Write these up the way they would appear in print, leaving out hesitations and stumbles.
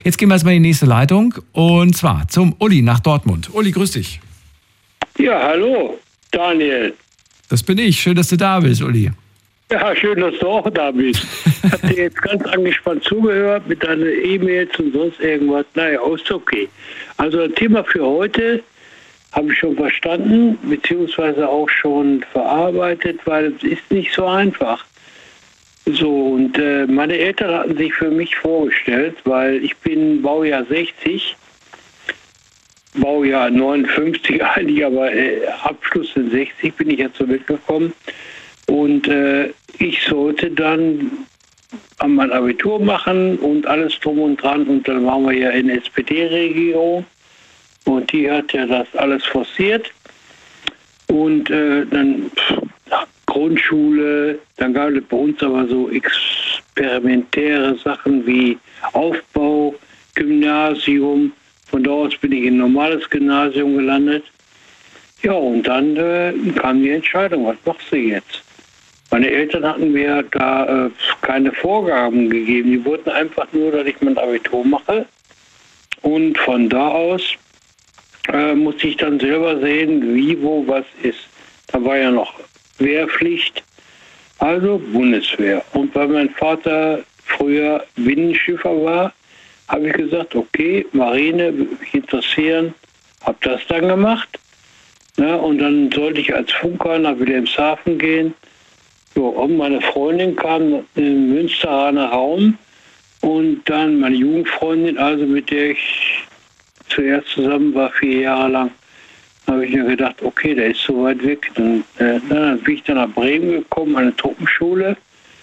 Jetzt gehen wir erstmal in die nächste Leitung und zwar zum Uli nach Dortmund. Uli, grüß dich. Ja, hallo, Daniel. Das bin ich. Schön, dass du da bist, Uli. Ja, schön, dass du auch da bist. Ich habe dir jetzt ganz angespannt zugehört mit deinen E-Mails und sonst irgendwas. Naja, ist okay. Also das Thema für heute habe ich schon verstanden, beziehungsweise auch schon verarbeitet, weil es ist nicht so einfach. So, und meine Eltern hatten sich für mich vorgestellt, weil ich bin Baujahr 60, Baujahr 59 eigentlich, aber Abschluss in 60 bin ich ja zur Welt gekommen. Und ich sollte dann mein Abitur machen und alles drum und dran. Und dann waren wir ja in der SPD-Regierung und die hat ja das alles forciert. Und dann Grundschule, dann gab es bei uns aber so experimentäre Sachen wie Aufbau, Gymnasium. Von da aus bin ich in ein normales Gymnasium gelandet. Ja, und dann kam die Entscheidung, was machst du jetzt? Meine Eltern hatten mir da keine Vorgaben gegeben. Die wollten einfach nur, dass ich mein Abitur mache. Und von da aus musste ich dann selber sehen, wie, wo, was ist. Da war ja noch Wehrpflicht, also Bundeswehr. Und weil mein Vater früher Binnenschiffer war, habe ich gesagt, okay, Marine würde mich interessieren, habe das dann gemacht. Ja, und dann sollte ich als Funker nach Wilhelmshaven gehen. So, und meine Freundin kam im Münsteraner Raum und dann meine Jugendfreundin, also mit der ich zuerst zusammen war, 4 Jahre lang, habe ich mir gedacht, okay, der ist so weit weg. Dann bin ich dann nach Bremen gekommen, eine Truppenschule.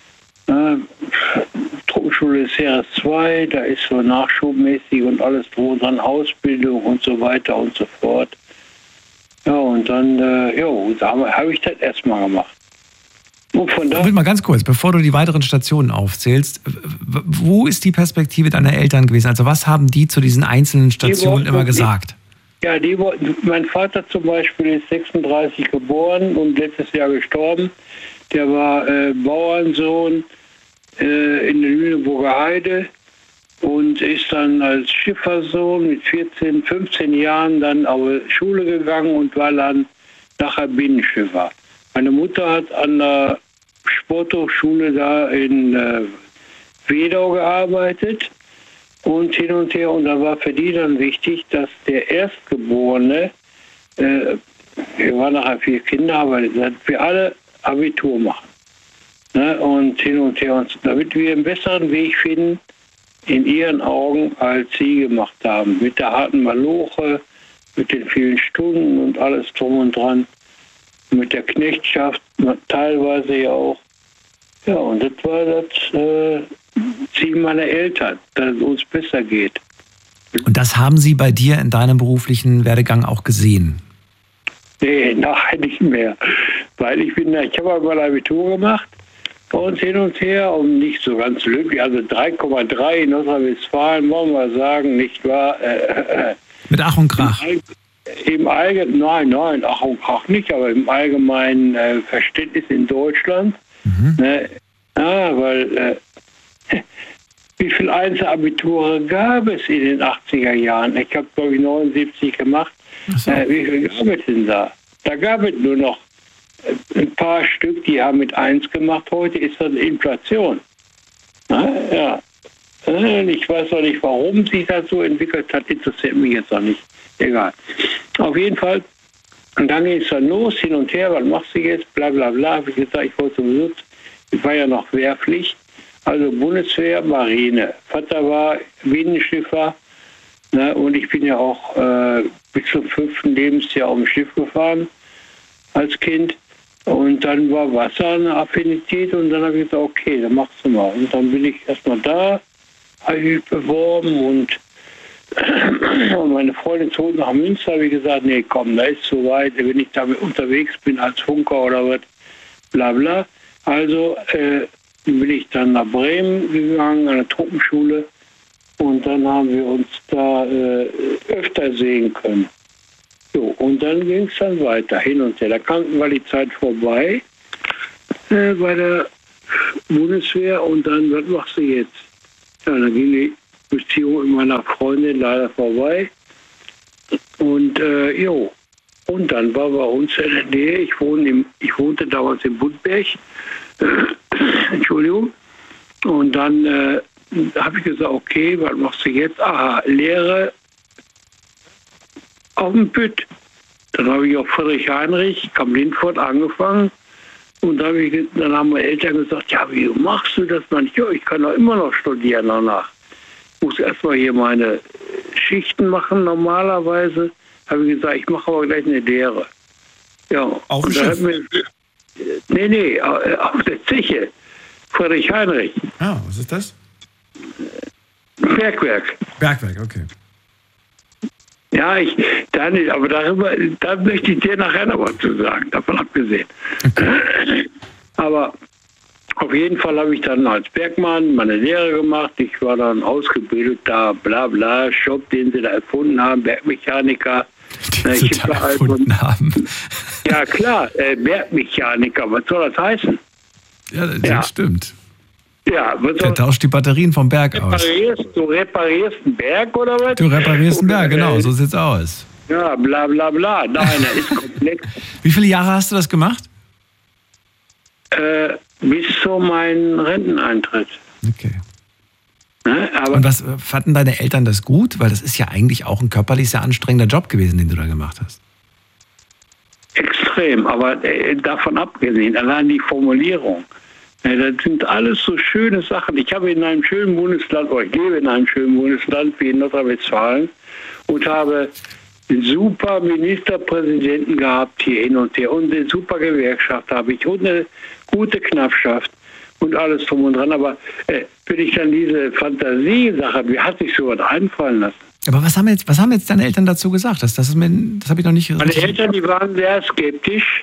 Truppenschule ist Heeres 2, da ist so nachschubmäßig und alles drum dran, Ausbildung und so weiter und so fort. Ja, und dann, da habe ich das erstmal gemacht. Und von da Mal ganz kurz, bevor du die weiteren Stationen aufzählst, wo ist die Perspektive deiner Eltern gewesen? Also was haben die zu diesen einzelnen Stationen immer gesagt? Ja, mein Vater zum Beispiel ist 36 geboren und letztes Jahr gestorben. Der war Bauernsohn in der Lüneburger Heide und ist dann als Schiffersohn mit 14, 15 Jahren dann auf die Schule gegangen und war dann nachher Binnenschiffer. Meine Mutter hat an der Sporthochschule da in Wedau gearbeitet und hin und her. Und da war für die dann wichtig, dass der Erstgeborene, wir waren nachher 4 Kinder, aber wir alle Abitur machen. Ne? Und hin und her. Und damit wir einen besseren Weg finden, in ihren Augen, als sie gemacht haben. Mit der harten Maloche, mit den vielen Stunden und alles drum und dran. Mit der Knechtschaft, teilweise ja auch. Ja, und das war das Ziel meiner Eltern, dass es uns besser geht. Und das haben sie bei dir in deinem beruflichen Werdegang auch gesehen? Nee, nachher nicht mehr. Weil ich habe mal Abitur gemacht und hin und her und nicht so ganz glücklich. Also 3,3 in Nordrhein-Westfalen, wollen wir sagen, nicht wahr? Mit Ach und Krach? Im Allgemeinen, nein, Ach und Krach nicht, aber im allgemeinen Verständnis in Deutschland. Ne? Ja, weil wie viele Einzelabiture gab es in den 80er Jahren? Ich habe, glaube ich, 79 gemacht. So. Wie viel gab es denn da? Da gab es nur noch ein paar Stück, die haben mit 1 gemacht. Heute ist das Inflation. Ja. Ich weiß auch nicht, warum sich das so entwickelt hat. Interessiert mich jetzt auch nicht. Egal. Auf jeden Fall. Und dann ging es dann los, hin und her. Was machst du jetzt? Bla bla bla. Wie gesagt, ich wollte sowieso. Ich war ja noch Wehrpflicht. Also Bundeswehr, Marine. Vater war Binnenschiffer. Ne, und ich bin ja auch bis zum 5. Lebensjahr auf dem Schiff gefahren als Kind. Und dann war Wasser eine Affinität und dann habe ich gesagt, okay, dann machst du mal. Und dann bin ich erstmal da, habe ich mich beworben und meine Freundin zog nach Münster, habe ich gesagt, nee, komm, da ist so weit, wenn ich da unterwegs bin als Funker oder was, bla bla. Also bin ich dann nach Bremen gegangen, an der Truppenschule. Und dann haben wir uns da öfter sehen können. So, und dann ging es dann weiter, hin und her. Da war die Zeit vorbei bei der Bundeswehr und dann, was machst du jetzt? Ja, dann ging die Beziehung mit meiner Freundin leider vorbei. Und und dann war bei uns in der Nähe, ich wohnte damals in Budberg, Entschuldigung, und dann habe ich gesagt, okay, was machst du jetzt? Aha, Lehre auf dem Bütt. Dann habe ich auf Friedrich Heinrich, Kamp-Lintfort angefangen. Und dann haben meine Eltern gesagt, ja, wie machst du das, Mann? Ja, ich kann doch immer noch studieren danach. Ich muss erstmal hier meine Schichten machen, normalerweise. Habe ich gesagt, ich mache aber gleich eine Lehre. Ja. Auf dem Schiff? Nee, auf der Zeche. Friedrich Heinrich. Ah, was ist das? Bergwerk. Bergwerk, okay. Ja, aber da möchte ich dir nachher noch was zu sagen, davon abgesehen. Okay. Aber auf jeden Fall habe ich dann als Bergmann meine Lehre gemacht. Ich war dann ausgebildeter Blabla-Shop, den sie da erfunden haben, Bergmechaniker. Den sie da erfunden haben. Ja klar, Bergmechaniker, was soll das heißen? Ja, das stimmt. Ja, der tauscht die Batterien vom Berg aus. Du reparierst einen Berg oder was? Du reparierst einen Berg, genau, so sieht's aus. Ja, bla bla bla. Nein, das ist komplex. Wie viele Jahre hast du das gemacht? Bis zu meinem Renteneintritt. Okay. Ne, aber und was fanden deine Eltern das gut? Weil das ist ja eigentlich auch ein körperlich sehr anstrengender Job gewesen, den du da gemacht hast. Extrem, aber davon abgesehen, allein die Formulierung. Das sind alles so schöne Sachen. Ich habe in einem schönen Bundesland, oder ich lebe in einem schönen Bundesland wie in Nordrhein-Westfalen und habe einen super Ministerpräsidenten gehabt hier hin und her und eine super Gewerkschaft habe ich und eine gute Knappschaft und alles drum und dran. Aber wenn ich dann diese Fantasiesache, wie hat sich sowas einfallen lassen? Aber was haben jetzt deine Eltern dazu gesagt? Das habe ich noch nicht. Meine Eltern, die waren sehr skeptisch,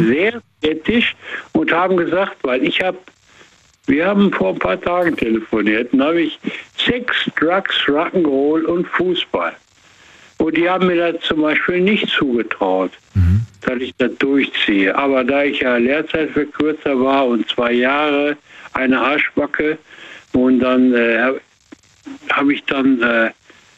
und haben gesagt, weil wir haben vor ein paar Tagen telefoniert, und habe ich Sex, Drugs, Rock'n'Roll und Fußball. Und die haben mir das zum Beispiel nicht zugetraut, dass ich das durchziehe. Aber da ich ja Lehrzeitverkürzer war und 2 Jahre, eine Arschbacke, und dann habe ich dann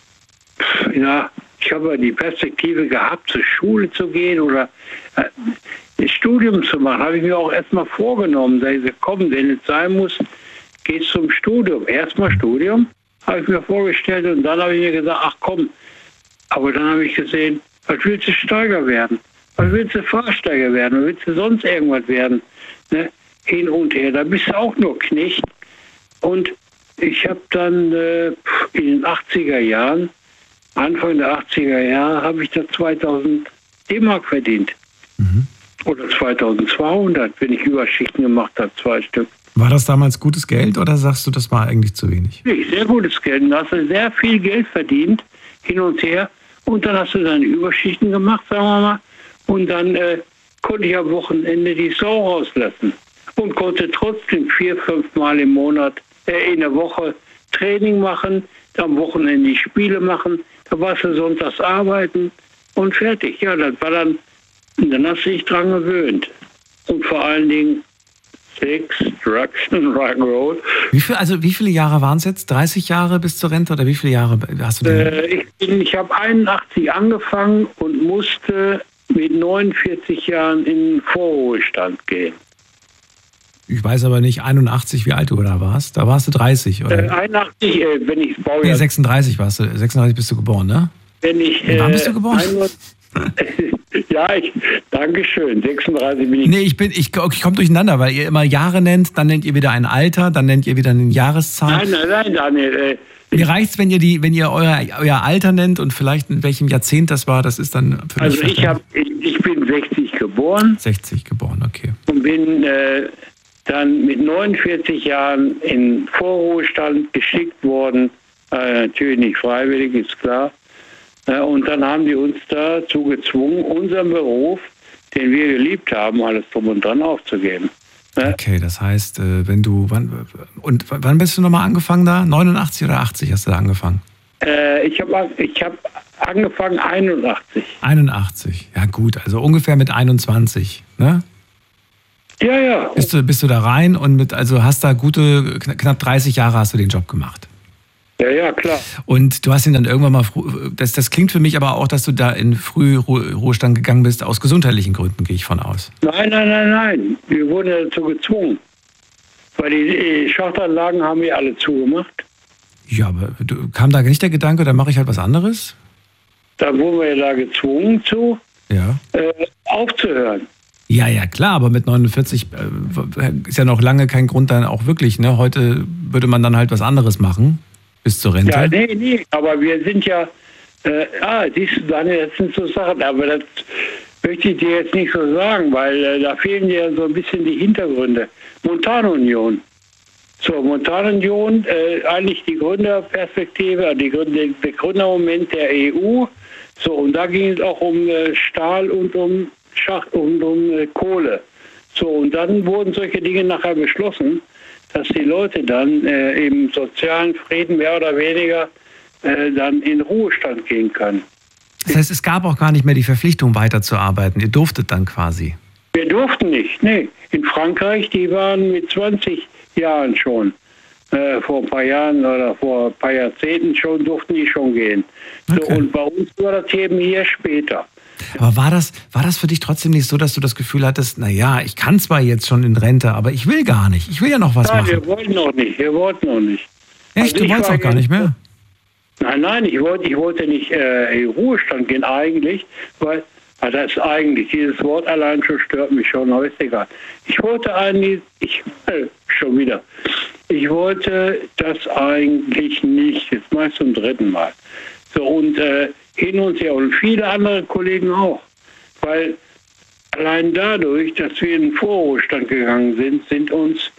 ich habe die Perspektive gehabt, zur Schule zu gehen oder ein Studium zu machen. Habe ich mir auch erstmal vorgenommen. Da ich gesagt, komm, wenn es sein muss, geh zum Studium. Erstmal Studium, habe ich mir vorgestellt, und dann habe ich mir gesagt, ach komm. Aber dann habe ich gesehen, was willst du Steiger werden? Was willst du Fahrsteiger werden? Was willst du sonst irgendwas werden? Ne? Hin und her. Da bist du auch nur Knecht. Und ich habe dann in den 80er Jahren, Anfang der 80er Jahre, habe ich da 2000 D-Mark verdient. Oder 2200, wenn ich Überschichten gemacht habe, 2 Stück. War das damals gutes Geld oder sagst du, das war eigentlich zu wenig? Sehr gutes Geld. Da hast du sehr viel Geld verdient, hin und her. Und dann hast du deine Überschichten gemacht, sagen wir mal. Und dann konnte ich am Wochenende die Sau rauslassen. Und konnte trotzdem 4-5 Mal im Monat, in der Woche Training machen, am Wochenende die Spiele machen. Da warst du sonntags arbeiten und fertig. Ja, das war dann hast du dich dran gewöhnt. Und vor allen Dingen Sex, Drugs und Rock'n'Roll. Wie viele Jahre waren es jetzt? 30 Jahre bis zur Rente oder wie viele Jahre hast du denn? Ich habe 81 angefangen und musste mit 49 Jahren in den Vorruhestand gehen. Ich weiß aber nicht, 81, wie alt du da warst. Da warst du 30, oder? 81, wenn ich Baujahr... Nee, 36 warst du. 36 bist du geboren, ne? Wann bist du geboren? Ja, Dankeschön. 36 bin ich. Nee, ich komme durcheinander, weil ihr immer Jahre nennt, dann nennt ihr wieder ein Alter, dann nennt ihr wieder eine Jahreszahl. Nein, Daniel. Mir reicht's, wenn ihr euer Alter nennt und vielleicht in welchem Jahrzehnt das war, das ist dann für mich. Also ich bin 60 geboren. 60 geboren, okay. Und bin dann mit 49 Jahren in Vorruhestand geschickt worden. Natürlich nicht freiwillig, ist klar. Und dann haben die uns dazu gezwungen, unseren Beruf, den wir geliebt haben, alles drum und dran aufzugeben. Okay, das heißt, wann bist du nochmal angefangen da? 89 oder 80 hast du da angefangen? Ich hab angefangen 81. 81, ja gut, also ungefähr mit 21, ne? Ja. Bist du da rein und hast da gute, knapp 30 Jahre hast du den Job gemacht? Ja, ja, klar. Und du hast ihn dann irgendwann mal, das klingt für mich aber auch, dass du da in Frühruhestand gegangen bist, aus gesundheitlichen Gründen, gehe ich von aus. Nein. Wir wurden dazu gezwungen. Weil die Schachtanlagen haben wir alle zugemacht. Ja, aber kam da nicht der Gedanke, dann mache ich halt was anderes? Da wurden wir da gezwungen aufzuhören. Ja, klar, aber mit 49 ist ja noch lange kein Grund dann auch wirklich, ne? Heute würde man dann halt was anderes machen, bis zur Rente. Ja, nee, aber wir sind ja, siehst du, Daniel, das sind so Sachen, aber das möchte ich dir jetzt nicht so sagen, weil da fehlen dir so ein bisschen die Hintergründe. Montanunion. So, Montanunion, eigentlich die Gründerperspektive, der Gründermoment der EU. So, und da ging es auch um Stahl und um Schacht und um Kohle. So, und dann wurden solche Dinge nachher beschlossen, dass die Leute dann im sozialen Frieden mehr oder weniger dann in Ruhestand gehen können. Das heißt, es gab auch gar nicht mehr die Verpflichtung, weiterzuarbeiten. Ihr durftet dann quasi. Wir durften nicht, nee. In Frankreich, die waren mit 20 Jahren schon, vor ein paar Jahren oder vor ein paar Jahrzehnten schon, durften die schon gehen. Okay. So, und bei uns war das eben hier später. Aber war das für dich trotzdem nicht so, dass du das Gefühl hattest, naja, ich kann zwar jetzt schon in Rente, aber ich will gar nicht. Ich will ja noch was machen. Wir wollten noch nicht. Echt? Du wolltest auch gar nicht mehr? Nein, ich wollte nicht in Ruhestand gehen eigentlich, weil das eigentlich, dieses Wort allein schon stört mich schon, aber ist egal. Ich wollte das eigentlich nicht, jetzt meist zum dritten Mal. So, und hin und her und viele andere Kollegen auch. Weil allein dadurch, dass wir in den Vorruhestand gegangen sind uns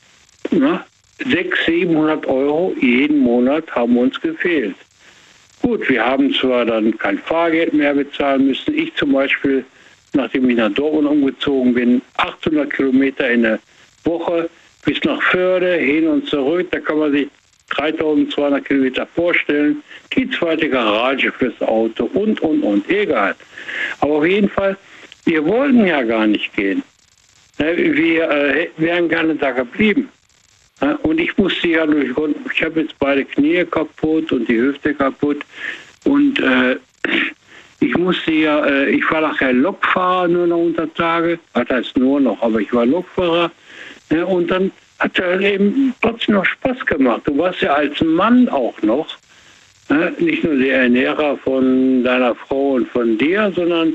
600-700 Euro jeden Monat haben uns gefehlt. Gut, wir haben zwar dann kein Fahrgeld mehr bezahlen müssen. Ich zum Beispiel, nachdem ich nach Dortmund umgezogen bin, 800 Kilometer in der Woche bis nach Förde, hin und zurück. Da kann man sich 3200 Kilometer vorstellen. Die zweite Garage fürs Auto und. Egal. Aber auf jeden Fall, wir wollten ja gar nicht gehen. Wir wären gerne da geblieben. Und ich musste ja ich habe jetzt beide Knie kaputt und die Hüfte kaputt. Und ich war nachher Lokfahrer nur noch unter Tage. Das heißt nur noch, aber ich war Lokfahrer. Und dann hat es eben trotzdem noch Spaß gemacht. Du warst ja als Mann auch noch, nicht nur der Ernährer von deiner Frau und von dir, sondern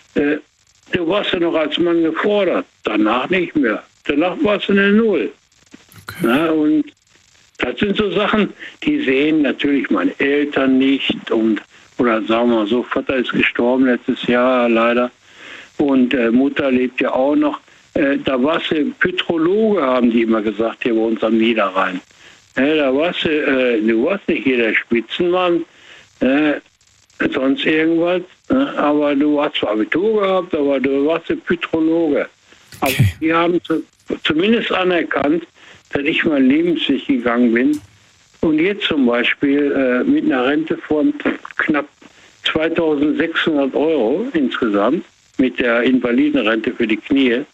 du warst ja noch als Mann gefordert. Danach nicht mehr. Danach warst du eine Null. Okay. Und das sind so Sachen, die sehen natürlich meine Eltern nicht. Oder sagen wir mal so, Vater ist gestorben letztes Jahr leider. Und Mutter lebt ja auch noch. Da warst du Petrologe, haben die immer gesagt, hier bei uns am Niederrhein. Da warst du warst nicht hier der Spitzenmann, sonst irgendwas. Aber du hast zwar Abitur gehabt, aber du warst Petrologe. Aber die haben zumindest anerkannt, dass ich meinen Lebensweg gegangen bin. Und jetzt zum Beispiel mit einer Rente von knapp 2600 Euro insgesamt, mit der Invalidenrente für die Knie,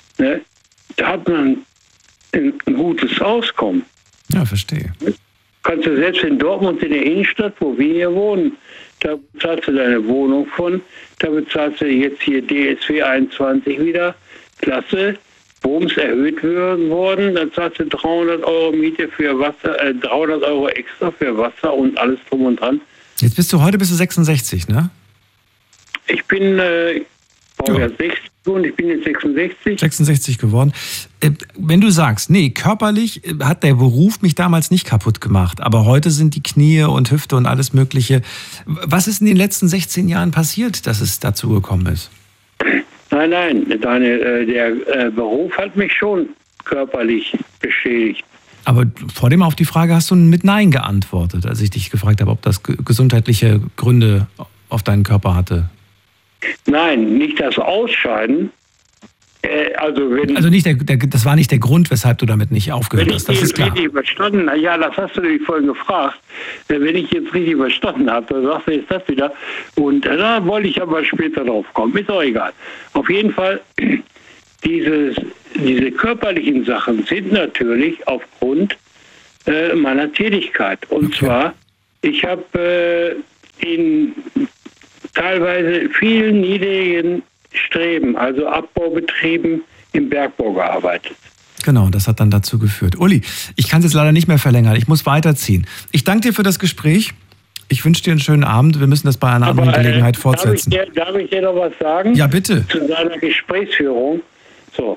da hat man ein gutes Auskommen. Ja, verstehe. Kannst du selbst in Dortmund in der Innenstadt, wo wir hier wohnen, da bezahlst du deine Wohnung von, da bezahlst du jetzt hier DSW 21 wieder, klasse, Bums erhöht worden, dann zahlst du 300 Euro Miete für Wasser, 300 Euro extra für Wasser und alles drum und dran. Heute bist du 66, ne? Ich bin Baujahr 60 und ich bin jetzt 66. 66 geworden. Wenn du sagst, nee, körperlich hat der Beruf mich damals nicht kaputt gemacht, aber heute sind die Knie und Hüfte und alles Mögliche. Was ist in den letzten 16 Jahren passiert, dass es dazu gekommen ist? Nein, der Beruf hat mich schon körperlich beschädigt. Aber vor dem auf die Frage hast du mit Nein geantwortet, als ich dich gefragt habe, ob das gesundheitliche Gründe auf deinen Körper hatte. Nein, nicht das Ausscheiden. Also nicht das war nicht der Grund, weshalb du damit nicht aufgehört hast, das ist klar. Richtig verstanden, ja, das hast du dich vorhin gefragt. Wenn ich jetzt richtig verstanden habe, dann sagst du jetzt das wieder. Und da wollte ich aber später drauf kommen, ist auch egal. Auf jeden Fall, diese körperlichen Sachen sind natürlich aufgrund meiner Tätigkeit. Und zwar Ich habe in teilweise vielen niedrigen Streben, also Abbaubetrieben im Bergbau gearbeitet. Genau, das hat dann dazu geführt. Uli, ich kann es jetzt leider nicht mehr verlängern. Ich muss weiterziehen. Ich danke dir für das Gespräch. Ich wünsche dir einen schönen Abend. Wir müssen das bei einer anderen Gelegenheit fortsetzen. Darf ich dir noch was sagen? Ja, bitte. Zu seiner Gesprächsführung. So,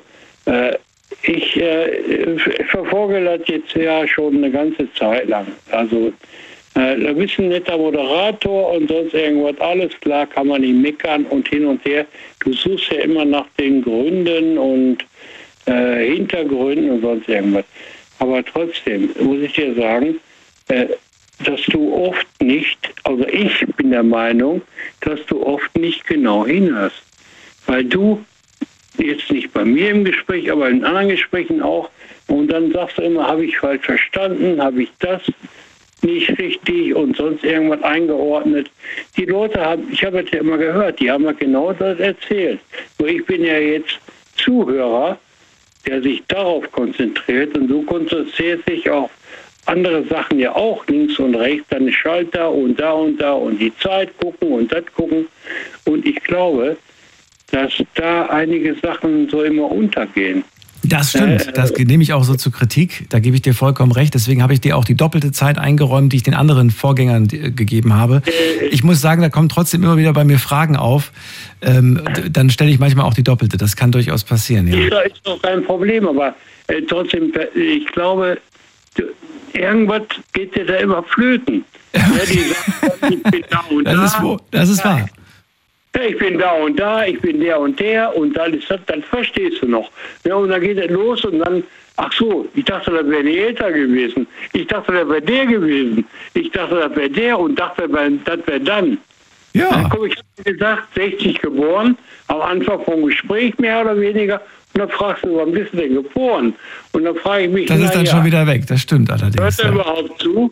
ich verfolge das jetzt ja schon eine ganze Zeit lang. Also, du bist ein netter Moderator und sonst irgendwas. Alles klar, kann man nicht meckern und hin und her. Du suchst ja immer nach den Gründen und Hintergründen und sonst irgendwas. Aber trotzdem muss ich dir sagen, dass du oft nicht, also ich bin der Meinung, dass du oft nicht genau hinhörst. Weil du, jetzt nicht bei mir im Gespräch, aber in anderen Gesprächen auch, und dann sagst du immer, habe ich falsch verstanden, habe ich das nicht richtig und sonst irgendwas eingeordnet. Die Leute haben, ich habe es ja immer gehört, die haben ja genau das erzählt. Nur ich bin ja jetzt Zuhörer, der sich darauf konzentriert, und du konzentrierst dich auf andere Sachen ja auch, links und rechts, dann Schalter und da und die Zeit gucken und das gucken. Und ich glaube, dass da einige Sachen so immer untergehen. Das stimmt, das nehme ich auch so zur Kritik, da gebe ich dir vollkommen recht. Deswegen habe ich dir auch die doppelte Zeit eingeräumt, die ich den anderen Vorgängern gegeben habe. Ich muss sagen, da kommen trotzdem immer wieder bei mir Fragen auf. Dann stelle ich manchmal auch die doppelte, das kann durchaus passieren. Ja. Das ist doch kein Problem, aber trotzdem, ich glaube, irgendwas geht dir da immer flöten. Ja, die sagen, ich bin da und das ist wahr. Ich bin da und da, ich bin der und dann ist das, dann verstehst du noch. Ja, und dann geht es los und dann, ach so, ich dachte, das wäre die Eltern gewesen. Ich dachte, das wäre der gewesen. Ich dachte, das wäre der und dachte, das wäre dann. Ja. Dann komme ich, gesagt, 60 geboren, am Anfang vom Gespräch mehr oder weniger. Und dann fragst du, wann bist du denn geboren? Und dann frage ich mich, das ist dann schon wieder weg, das stimmt allerdings. Hört er überhaupt zu?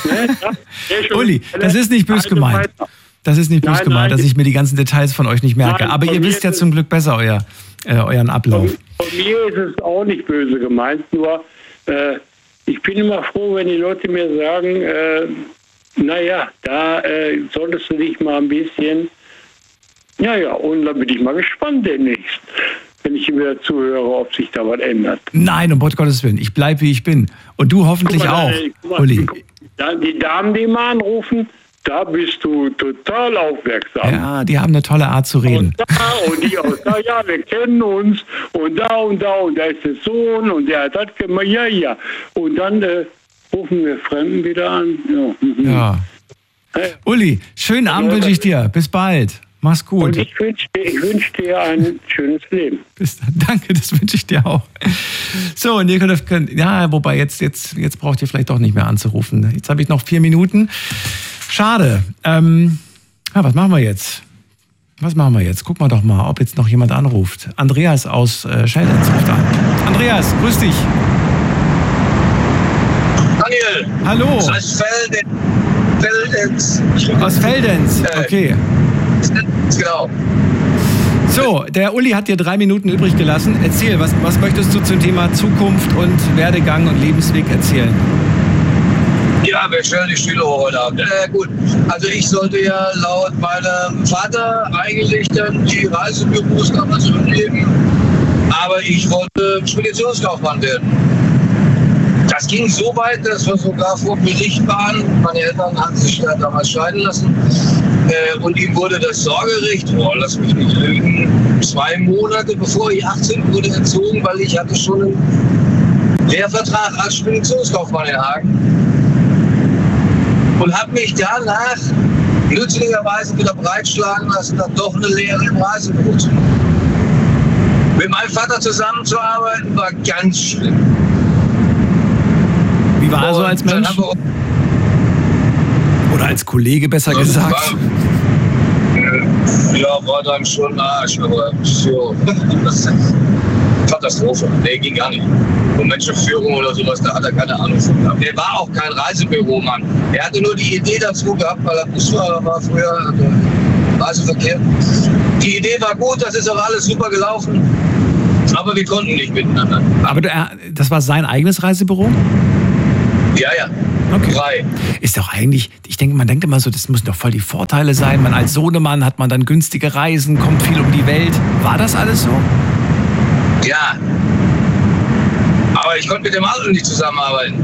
Uli, das ist nicht böse gemeint. Das ist nicht böse gemeint, dass ich mir die ganzen Details von euch nicht merke. Aber ihr wisst ja zum Glück besser euren Ablauf. Von mir ist es auch nicht böse gemeint, nur ich bin immer froh, wenn die Leute mir sagen, naja, da solltest du dich mal ein bisschen, ja, und da bin ich mal gespannt demnächst, wenn ich wieder zuhöre, ob sich da was ändert. Nein, um Gottes Willen, ich bleibe, wie ich bin. Und du hoffentlich auch, Uli. Die Damen, die mal anrufen, da bist du total aufmerksam. Ja, die haben eine tolle Art zu reden. Und die aus da, ja, wir kennen uns. Und da ist der Sohn und der hat das gemacht. Ja. Und dann rufen wir Fremden wieder an. Ja. Uli, schönen Abend wünsche ich dir. Bis bald. Mach's gut. Und ich wünsch dir ein schönes Leben. Bis dann. Danke, das wünsche ich dir auch. So, und ihr könnt, ja, wobei jetzt braucht ihr vielleicht doch nicht mehr anzurufen. Jetzt habe ich noch 4 Minuten. Schade. Was machen wir jetzt? Guck mal doch mal, ob jetzt noch jemand anruft. Andreas aus Scheldenz ruft an. Andreas, grüß dich. Daniel. Hallo. Aus Veldenz. Aus Veldenz, okay. Genau. So, der Uli hat dir 3 Minuten übrig gelassen. Erzähl, was möchtest du zum Thema Zukunft und Werdegang und Lebensweg erzählen? Ja, wir stellen die Stühle hoch heute Abend. Gut, also ich sollte ja laut meinem Vater eigentlich dann die Reisebüros übernehmen, aber ich wollte Speditionskaufmann werden. Das ging so weit, dass wir sogar vor Gericht waren. Meine Eltern hatten sich da damals scheiden lassen. Und ihm wurde das Sorgerecht, lass mich nicht lügen, 2 Monate bevor ich 18 wurde entzogen, weil ich hatte schon einen Lehrvertrag als Speditionskaufmann in Hagen. Und habe mich danach nützlicherweise wieder breitschlagen lassen, dann doch eine Lehre im Reisebüro zu machen. Mit meinem Vater zusammenzuarbeiten war ganz schlimm. Wie war er so als Mensch? Oder als Kollege, besser gesagt? War dann schon ein Arsch, aber so. Katastrophe. Nee, ging gar nicht. Und Menschenführung oder sowas, da hat er keine Ahnung von gehabt. Er war auch kein Reisebüromann. Er hatte nur die Idee dazu gehabt, weil er Busfahrer war früher, Reiseverkehr. Die Idee war gut, das ist auch alles super gelaufen, aber wir konnten nicht miteinander. Aber das war sein eigenes Reisebüro? Ja. Okay. 3. Ist doch eigentlich, man denkt immer so, das müssen doch voll die Vorteile sein. Man als Sohnemann hat man dann günstige Reisen, kommt viel um die Welt. War das alles so? Ja. Aber ich konnte mit dem Adel nicht zusammenarbeiten.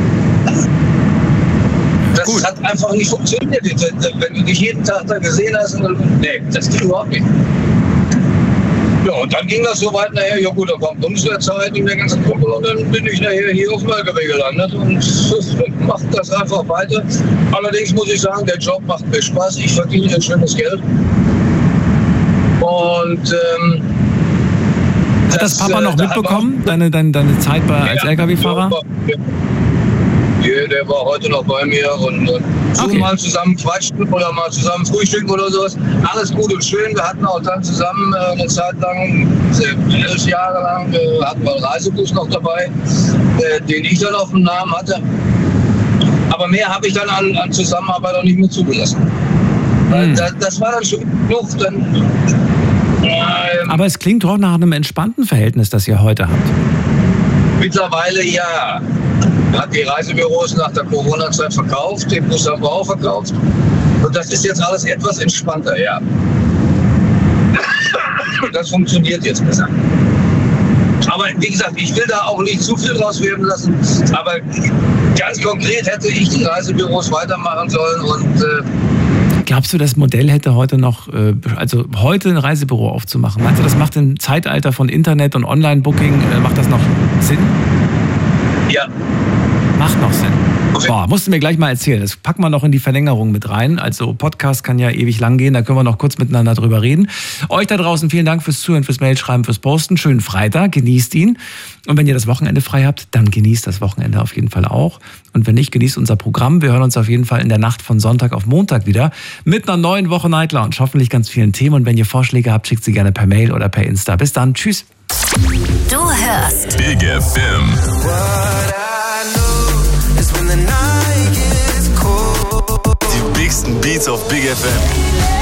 Das Gut. hat einfach nicht funktioniert. Wenn du dich jeden Tag da gesehen hast, nee, das geht überhaupt nicht. Ja, und dann ging das so weit nachher, ja gut, da kam Bundeswehrzeit und der ganze Kumpel und dann bin ich nachher hier auf dem LKW gelandet und mache das einfach weiter. Allerdings muss ich sagen, der Job macht mir Spaß, ich verdiene ein schönes Geld. Und hat das Papa noch mitbekommen, deine Zeit als LKW-Fahrer? Der war heute noch bei mir und so Okay. mal zusammen quatschen oder mal zusammen frühstücken oder sowas. Alles gut und schön. Wir hatten auch dann zusammen eine Zeit lang, 11 Jahre lang, hatten wir einen Reisebus noch dabei, den ich dann auf dem Namen hatte. Aber mehr habe ich dann an Zusammenarbeit auch nicht mehr zugelassen. Weil das war dann schon genug. Aber es klingt doch nach einem entspannten Verhältnis, das ihr heute habt. Mittlerweile ja. Hat die Reisebüros nach der Corona-Zeit verkauft, den Bus haben wir auch verkauft. Und das ist jetzt alles etwas entspannter, ja. Das funktioniert jetzt besser. Aber wie gesagt, ich will da auch nicht zu viel draus werden lassen. Aber ganz konkret hätte ich die Reisebüros weitermachen sollen. Und glaubst du, das Modell hätte heute noch, also heute ein Reisebüro aufzumachen? Meinst du, das macht im Zeitalter von Internet und Online-Booking, macht das noch Sinn? Ja. Macht noch Sinn. Boah, musst du mir gleich mal erzählen. Das packen wir noch in die Verlängerung mit rein. Also Podcast kann ja ewig lang gehen, da können wir noch kurz miteinander drüber reden. Euch da draußen vielen Dank fürs Zuhören, fürs Mailschreiben, fürs Posten. Schönen Freitag, genießt ihn. Und wenn ihr das Wochenende frei habt, dann genießt das Wochenende auf jeden Fall auch. Und wenn nicht, genießt unser Programm. Wir hören uns auf jeden Fall in der Nacht von Sonntag auf Montag wieder mit einer neuen Woche Night Lounge. Hoffentlich ganz vielen Themen. Und wenn ihr Vorschläge habt, schickt sie gerne per Mail oder per Insta. Bis dann. Tschüss. Du hörst Big FM. Die bigsten Beats auf Big FM.